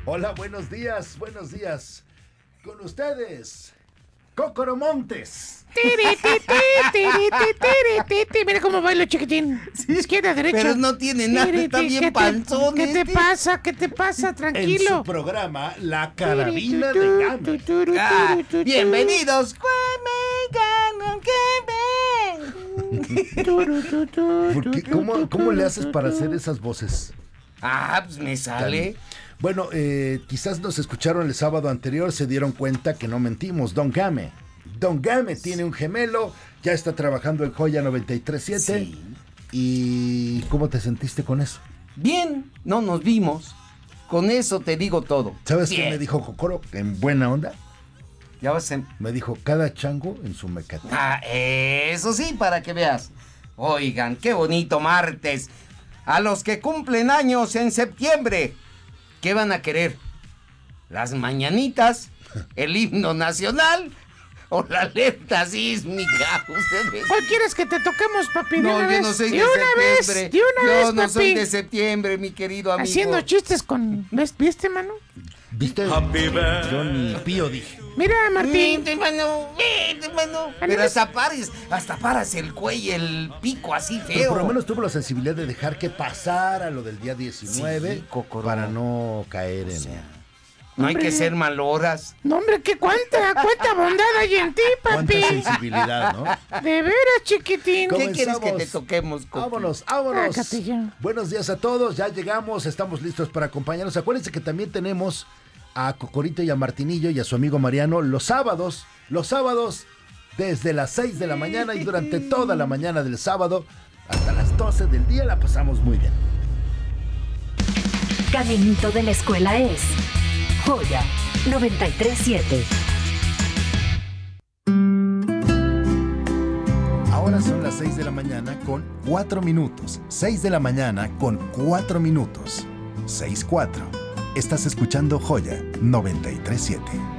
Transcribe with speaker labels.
Speaker 1: Hola, buenos días. Con ustedes, Cócoro Montes.
Speaker 2: Mira cómo bailo, chiquitín. Izquierda, derecha.
Speaker 3: Pero no tiene nada, está bien panzón.
Speaker 2: ¿Qué te pasa? Tranquilo.
Speaker 1: En su programa, La Carabina de Game.
Speaker 3: Bienvenidos.
Speaker 1: ¿Cómo le haces para hacer esas voces?
Speaker 3: Pues me sale.
Speaker 1: Bueno, quizás nos escucharon el sábado anterior, se dieron cuenta que no mentimos. Don Game tiene un gemelo, ya está trabajando en Joya 93.7.
Speaker 3: Sí.
Speaker 1: ¿Y cómo te sentiste con eso?
Speaker 3: Bien, no nos vimos. Con eso te digo todo.
Speaker 1: ¿Sabes
Speaker 3: Bien.
Speaker 1: qué me dijo Cocoro? En buena onda.
Speaker 3: Ya vas a...
Speaker 1: Me dijo, cada chango en su mecate.
Speaker 3: Eso sí, para que veas. Oigan, qué bonito martes. A los que cumplen años en septiembre, ¿qué van a querer? ¿Las mañanitas? ¿El himno nacional? ¿O la alerta sísmica? ¿Ustedes?
Speaker 2: ¿Cuál quieres que te toquemos, papi?
Speaker 3: No, yo no soy de septiembre.
Speaker 2: De una vez,
Speaker 3: Yo no
Speaker 2: papi.
Speaker 3: soy de septiembre, mi querido amigo.
Speaker 2: Haciendo chistes con... ¿Viste, mano?
Speaker 1: ¿Viste? Yo ni pío dije.
Speaker 2: Mira, Martín.
Speaker 3: Vente, mano. Pero hasta paras el cuello, el pico así
Speaker 1: Pero
Speaker 3: feo.
Speaker 1: por lo menos tuvo la sensibilidad de dejar que pasara lo del día 19
Speaker 3: Sí, Cocoro.
Speaker 1: para no caer en...
Speaker 3: No hay que
Speaker 2: Hombre.
Speaker 3: ser maloras.
Speaker 2: No, hombre, cuánta bondad hay en ti,
Speaker 1: Cuánta
Speaker 2: papi.
Speaker 1: sensibilidad, ¿no?
Speaker 2: De veras, chiquitín.
Speaker 1: ¿Cómo?
Speaker 3: ¿Qué quieres que
Speaker 1: Comenzamos.
Speaker 3: te toquemos, Coqui?
Speaker 1: Vámonos.
Speaker 2: Catillo.
Speaker 1: Buenos días a todos, ya llegamos, estamos listos para acompañarnos. Acuérdense que también tenemos a Cocorito y a Martinillo y a su amigo Mariano los sábados desde las 6 de la mañana y durante toda la mañana del sábado hasta las 12 del día la pasamos muy bien.
Speaker 4: Caminito de la escuela es Joya 93.7.
Speaker 1: Ahora son las 6 de la mañana con 4 minutos. 6 de la mañana con 4 minutos. 6-4. Estás escuchando Joya 93.7.